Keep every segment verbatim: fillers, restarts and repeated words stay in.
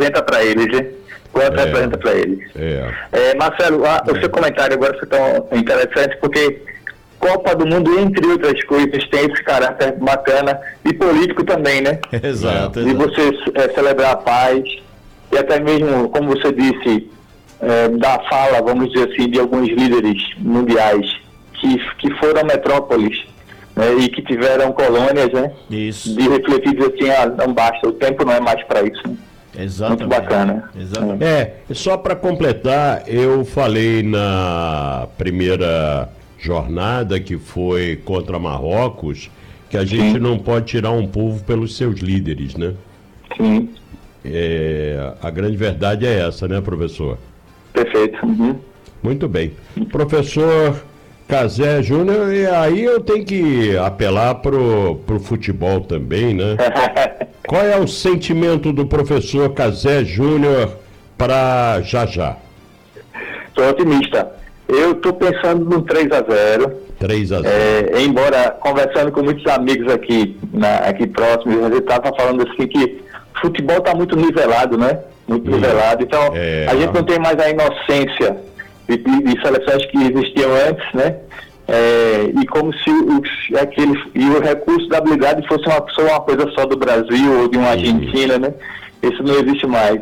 representa para eles, né? Quanto é, representa para eles. É. É, Marcelo, a, o seu comentário agora foi tão interessante, porque Copa do Mundo, entre outras coisas, tem esse caráter bacana e político também, né? Exato. De você é, celebrar a paz e até mesmo, como você disse, é, da fala, vamos dizer assim, de alguns líderes mundiais que, que foram metrópoles, né, e que tiveram colônias, né? Isso. De refletir assim, ah, não basta, o tempo não é mais para isso, né? Exatamente. Muito bacana. Exatamente. É, só para completar, eu falei na primeira jornada, que foi contra Marrocos, que a gente Sim. não pode tirar um povo pelos seus líderes, né? Sim. É, a grande verdade é essa, né, professor? Perfeito. Uhum. Muito bem. Professor Cazé Júnior, e aí eu tenho que apelar pro, pro futebol também, né? Qual é o sentimento do professor Cazé Júnior para já já? Sou otimista. Eu estou pensando no três a zero. três a zero. É, embora, conversando com muitos amigos aqui, na, aqui próximos, a gente estava falando assim que o futebol está muito nivelado, né? Muito hum, nivelado. Então, é... a gente não tem mais a inocência de, de, de seleções que existiam antes, né? É, e como se o, aquele, e o recurso da habilidade fosse uma, só uma coisa só do Brasil ou de uma Argentina, né? Isso não existe mais.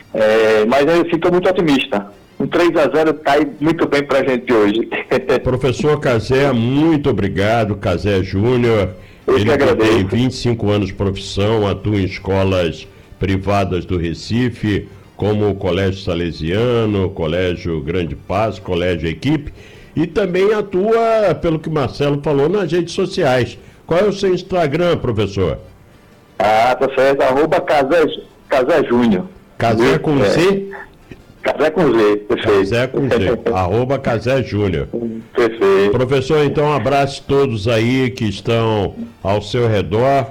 É, mas eu fico muito otimista. Um três a zero cai muito bem pra gente hoje. Professor Cazé, muito obrigado. Cazé Júnior, ele tem vinte e cinco anos de profissão, atua em escolas privadas do Recife, como o Colégio Salesiano, Colégio Grande Paz, Colégio Equipe, e também atua, pelo que o Marcelo falou, nas redes sociais. Qual é o seu Instagram, professor? Ah, tá certo, arroba Cazé, Cazé Júnior. Cazé com é. C? Cazé com Z, perfeito. Cazé com Z, arroba Cazé Júnior. Perfeito. Professor, então um abraço a todos aí que estão ao seu redor.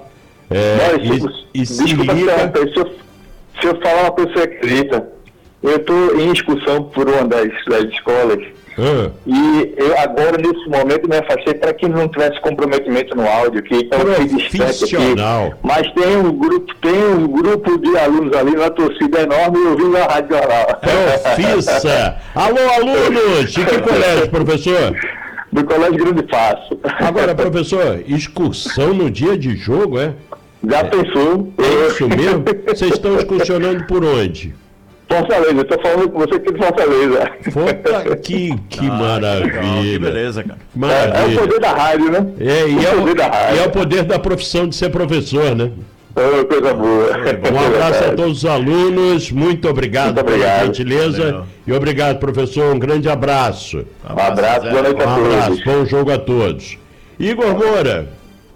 É, Mas, e, e se desculpa, liga... se, eu, se eu falar uma coisa, você acredita? Eu estou em excursão por uma das, das escolas. Ah. E eu agora, nesse momento, me afastei para que não tivesse comprometimento no áudio, que então profissional. Aqui, mas tem um grupo, tem um grupo de alunos ali, uma torcida enorme, ouvindo a Rádio Jornal. Profissa! Alô, alunos! De que colégio, professor? Do Colégio Grande Paz. Agora, professor, excursão no dia de jogo, é? Já é. pensou? É isso mesmo? Vocês estão excursionando por onde? Fortaleza, estou falando com você aqui de Fortaleza. Forta... Que, que ah, maravilha. Legal, que beleza, cara. Maravilha. É, é o poder da rádio, né? É, e, o é o, poder da rádio. e é o poder da profissão de ser professor, né? Oh, coisa boa. Um abraço a todos os alunos, muito obrigado, muito obrigado. pela gentileza. Legal. E obrigado, professor, um grande abraço. Um abraço, boa noite a todos. Um abraço, bom jogo a todos. Igor Moura.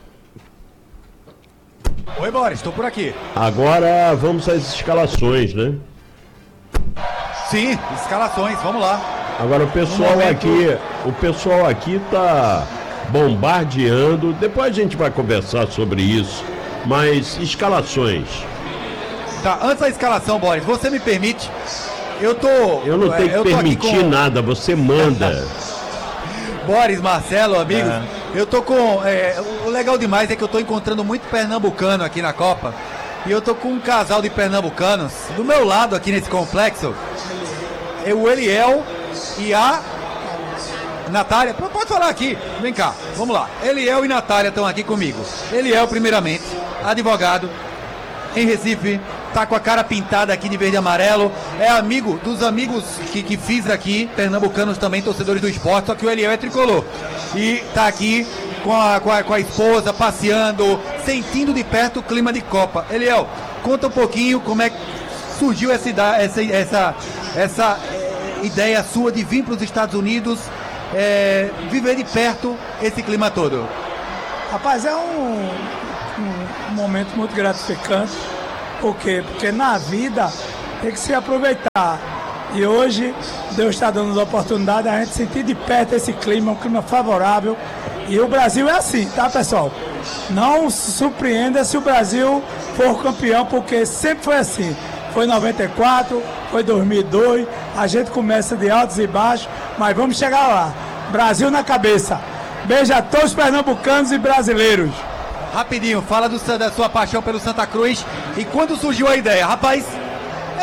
Oi, Boris, estou por aqui. Agora vamos às escalações, né? Sim, escalações, vamos lá. Agora o pessoal um aqui, o pessoal aqui tá bombardeando, depois a gente vai conversar sobre isso, mas escalações. Tá, antes da escalação, Boris, você me permite, eu tô... Eu não tenho é, que permitir com... nada, você manda. Boris, Marcelo, amigos, é. eu tô com... É, o legal demais é que eu tô encontrando muito pernambucano aqui na Copa, e eu tô com um casal de pernambucanos do meu lado aqui nesse complexo. É o Eliel e a Natália. Pode falar aqui, vem cá, vamos lá. Eliel e Natália estão aqui comigo. Eliel, primeiramente, advogado em Recife, tá com a cara pintada aqui de verde e amarelo. É amigo dos amigos que, que fiz aqui, pernambucanos também, torcedores do esporte, só que o Eliel é tricolor. E tá aqui com a, com a, com a esposa, passeando, sentindo de perto o clima de Copa. Eliel, conta um pouquinho como é que surgiu essa, essa, essa, essa é, ideia sua de vir para os Estados Unidos, é, viver de perto esse clima todo. Rapaz, é um, um, um momento muito gratificante. Por quê? Porque na vida tem que se aproveitar. E hoje Deus está dando a oportunidade de a gente sentir de perto esse clima, um clima favorável. E o Brasil é assim, tá, pessoal? Não se surpreenda se o Brasil for campeão, porque sempre foi assim. Foi em noventa e quatro, foi dois mil e dois, a gente começa de altos e baixos, mas vamos chegar lá. Brasil na cabeça. Beijo a todos os pernambucanos e brasileiros. Rapidinho, fala do, da sua paixão pelo Santa Cruz e quando surgiu a ideia, rapaz?